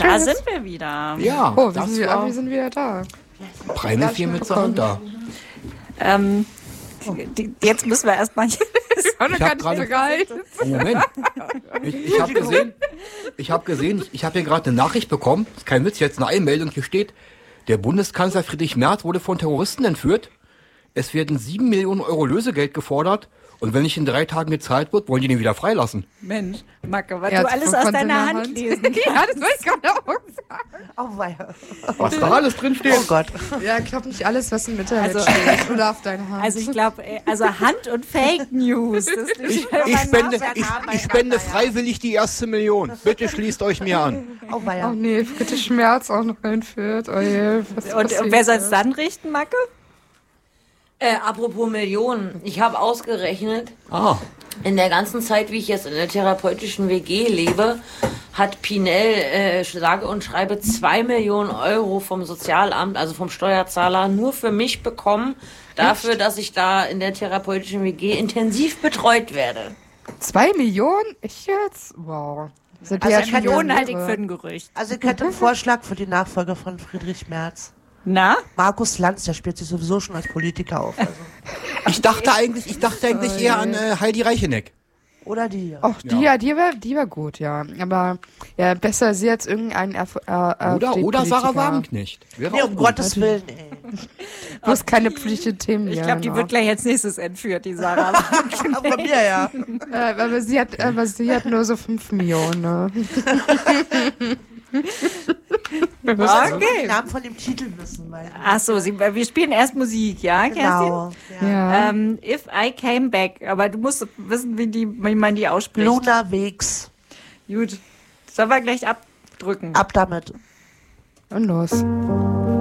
Da sind wir wieder. Ja, Oh, das wir war sind wieder da. Preine 4 mit zur Hand da. Jetzt müssen wir erstmal. Ich habe Ich hab gar nicht gerade- so gehalten. Oh, Moment. Ich habe gesehen, ich habe hier gerade eine Nachricht bekommen, ist kein Witz, jetzt eine Einmeldung, hier steht, der Bundeskanzler Friedrich Merz wurde von Terroristen entführt. Es werden 7 Millionen Euro Lösegeld gefordert und wenn nicht in 3 Tagen gezahlt wird, wollen die den wieder freilassen. Mensch, Macke, was Ja, du alles aus von deiner seiner Hand lesen Ja, das wollte ich gerade auch sagen. Oh, weia. Was da alles drin steht. Oh Gott. Ja, glaub nicht alles, was im Internet Also- steht. Oder auf deine Hand. Also ich glaube, Hand und Fake News. Das ist Ich spende freiwillig die erste Million. Bitte schließt euch mir an. Oh, weia. Oh nee, Friedrich Schmerz auch noch entführt. Oh je, was und passiert wer soll es da? dann richten, Macke? Apropos Millionen, ich habe ausgerechnet, Ah, in der ganzen Zeit, wie ich jetzt in der therapeutischen WG lebe, hat Pinel sage und schreibe 2 Millionen Euro vom Sozialamt, also vom Steuerzahler, nur für mich bekommen, dafür, dass ich da in der therapeutischen WG intensiv betreut werde. 2 Millionen? Ich jetzt? Wow. Sind die Also ja schon Millionen halte ich irre. für ein Gerücht. Also ich hätte einen Vorschlag für die Nachfolger von Friedrich Merz. Na? Markus Lanz, der spielt sich sowieso schon als Politiker auf. Also. ich dachte eigentlich eher an Heidi Reicheneck. Oder die. Ach, die war gut, ja. Aber ja, besser sie als irgendein Oder Sarah Wagenknecht. Wäre Nee, auch um gut. Gottes Willen, ey. Bloß keine politischen Themen. Ich glaube, die wird gleich als nächstes entführt, die Sarah. Aber bei mir ja. aber sie hat nur so 5 Millionen, ne? Also den Namen von dem Titel wissen, weil. Ach so, wir spielen erst Musik, ja, Kerstin? Genau. Ja. Ja. If I Came Back. Aber du musst wissen, wie man die ausspricht. Luna Wegs. Gut. Sollen wir gleich abdrücken? Ab damit. Und los.